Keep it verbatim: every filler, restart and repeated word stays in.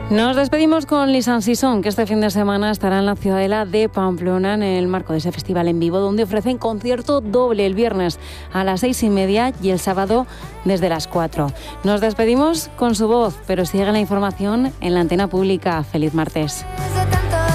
Nos despedimos con Lisan Sison, que este fin de semana estará en la ciudadela de Pamplona en el marco de ese festival en vivo, donde ofrecen concierto doble el viernes a las seis y media y el sábado desde las cuatro. Nos despedimos con su voz, pero sigue la información en la antena pública. Feliz martes.